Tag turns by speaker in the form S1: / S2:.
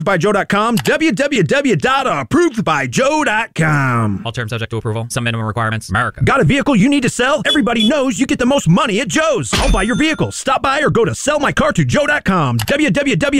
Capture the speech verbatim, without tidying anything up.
S1: by Joe dot com, w w w dot approved by joe dot com.
S2: All terms subject to approval. Some minimum requirements. America.
S1: Got a vehicle you need to sell? Everybody knows you get the most money at Joe's. I'll buy your vehicle. Stop by or go to sell my car to joe dot com. w w w